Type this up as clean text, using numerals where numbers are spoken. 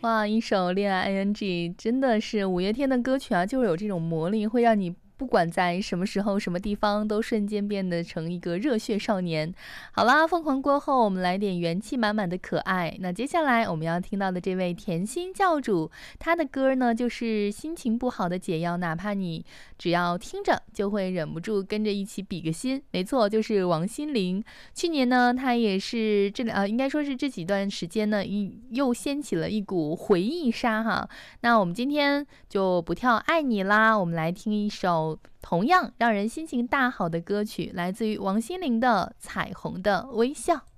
哇，一首《恋爱 ING》真的是五月天的歌曲啊，就是有这种魔力，会让你不管在什么时候、什么地方，都瞬间变得成一个热血少年。好啦，疯狂过后，我们来点元气满满的可爱。那接下来我们要听到的这位甜心教主，他的歌呢，就是心情不好的解药，哪怕你只要听着，就会忍不住跟着一起比个心。没错，就是王心凌。去年呢，他也是应该说是这几段时间呢，又掀起了一股回忆杀哈。那我们今天就不跳爱你啦，我们来听一首同样让人心情大好的歌曲，来自于王心凌的《彩虹的微笑》。